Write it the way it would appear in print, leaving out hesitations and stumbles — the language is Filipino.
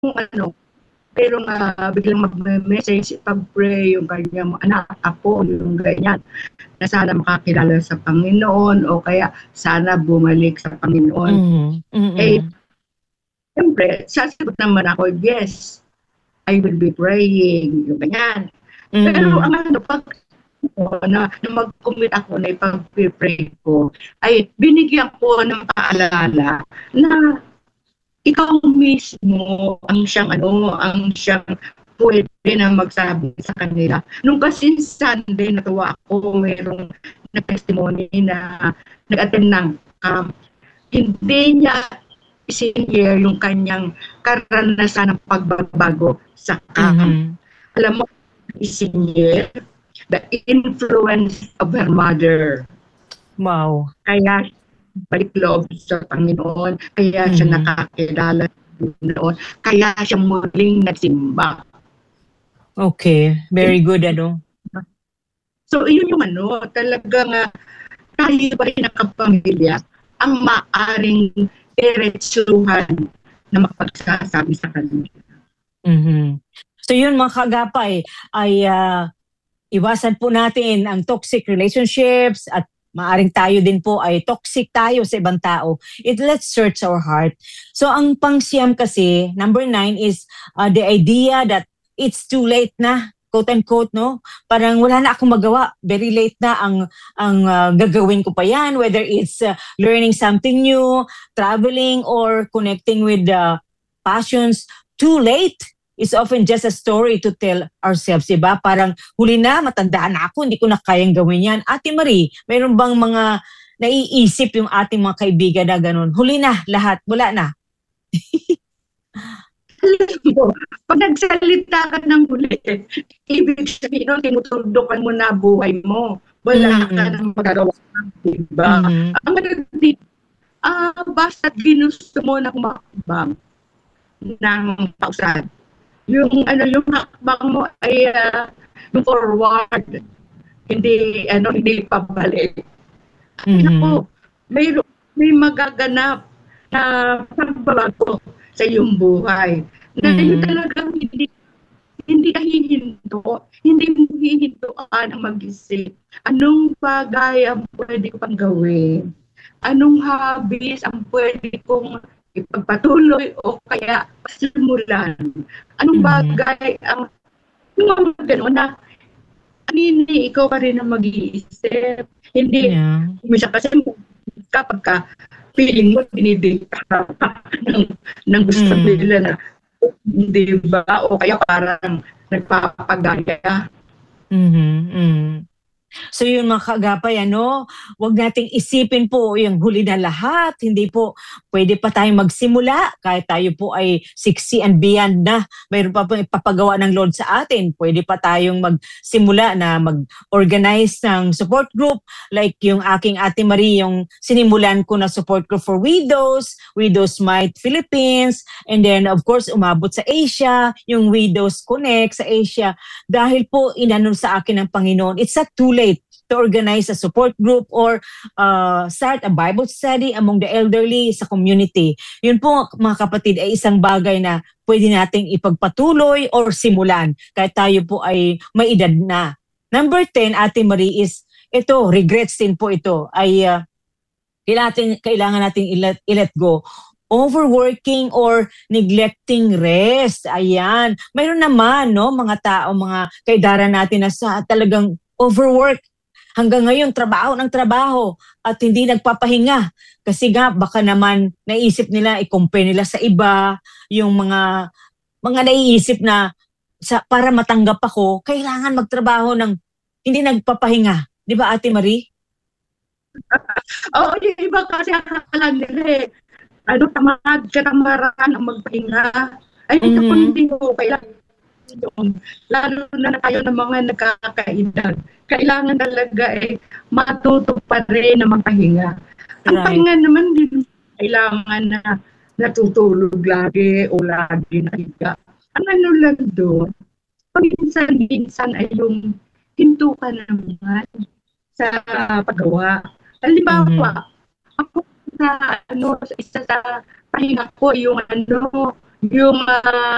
ano, merong biglang magme-message, pag-pray yung kanyang anak, apo, yung ganyan, na sana makakilala sa Panginoon o kaya sana bumalik sa Panginoon. Mhm. Eh, Mm. siyempre, sasagot naman ako, yes, I will be praying, yung ganyan. Pero Mm. ang ano, pag na mag-commit ako na ipag-pray ko, ay binigyan ko ng paalala na ikaw mismo ang siyang ano, ang siyang pwede na magsabi sa kanila. Nung kasi Sunday, natuwa ako, mayroong nag-testimony na nag-attend ng camp. Hindi niya isinyer yung kanyang karanasan ng pagbabago sa camp. Mhm. Alam mo, isinyer the influence of her mother. Wow. Kaya balik loob sa Panginoon, kaya siya Mhm. nakakilala noon, kaya siya muling nagsimba. Okay, very good ano. So, yun yung ano, talagang tayo ba rin ang kapamilya ang maaring diretsuhan na makapagsasabi sa kanila. Mhm. So yun mga kagapay ay iwasan po natin ang toxic relationships at maaring tayo din po ay toxic tayo sa ibang tao. Let's search our heart. So ang pangsiyam kasi, number 9 is the idea that it's too late na, quote unquote, no? Parang wala na akong magawa. Very late na ang gagawin ko pa yan, whether it's learning something new, traveling, or connecting with passions. Too late is often just a story to tell ourselves, diba? Parang huli na, matandaan na ako, hindi ko na kayang gawin yan. Ate Marie, mayroon bang mga naiisip yung ating mga kaibigan na ganun? Huli na, lahat, wala na. Alam mo, pag nagsalita ka ng huli, ibig sabihin nun, tinutuldukan mo na buhay mo. Wala ka Mm. nang magagawa, diba? Mhm. Ang maganda basta't ginusto mo na kumakbang ng pausad. Yung ano, yung hakbang mo ay yung forward, hindi pabalik. Ay Mhm. naku, may magaganap na pagbabago sa iyong buhay. Na yun Mhm. talagang hindi ka hihinto, hindi mo hihintuan ang mag-isip. Anong bagay ang pwede ko pang gawin? Anong hobbies ang pwede kong ipagpatuloy o kaya simulan? Anong Mhm. bagay ang yung mga gano'n na hindi ikaw pa rin ang mag-iisip. Hindi, Yeah. minsan kasi kapag ka feeling mo dinidate ka ng, ng gusto Mm. nila na hindi ba o kaya parang nagpapagaya. Mhm. Mhm. So yun mga kaagapay, wag nating isipin po yung huli na lahat. Hindi po, pwede pa tayong magsimula kahit tayo po ay 60 and beyond na. Mayroon pa po ipapagawa ng Lord sa atin. Pwede pa tayong magsimula na mag-organize ng support group like yung aking Ate Marie, yung sinimulan ko na support group for widows, Widows Might Philippines, and then of course umabot sa Asia, yung Widows Connect sa Asia. Dahil po inanon sa akin ng Panginoon, it's not too late to organize a support group or start a Bible study among the elderly sa community. Yun po mga kapatid ay isang bagay na pwede nating ipagpatuloy or simulan kahit tayo po ay may edad na. Number 10, Ate Marie, is ito, regrets din po ito, ay kailangan nating i-let go. Overworking or neglecting rest. Ayan. Mayroon naman, no, mga tao, mga kaidaran natin na sa talagang overwork. Hanggang ngayon, trabaho ng trabaho at hindi nagpapahinga. Kasi nga, baka naman naisip nila, i-compare nila sa iba, yung mga naiisip na para matanggap ako, kailangan magtrabaho ng hindi nagpapahinga. Di ba, Ate Marie? Oo, yung iba kasi akala nila ano, tamad, katamaran ang magpahinga. Ay, naku, Mhm. hindi ko kailangan yun. Lalo na tayo ng mga nagkakaedad. Kailangan talaga matuto pa rin na magpahinga. Ang Right. pahinga naman din kailangan na natutulog lagi o lagi nahiga. Ang ano lang doon, paminsan-minsan ay yung hinto ka naman sa paggawa. Mhm. Halimbawa, ako sa ano, isa sa pahinga ko yung ano, yung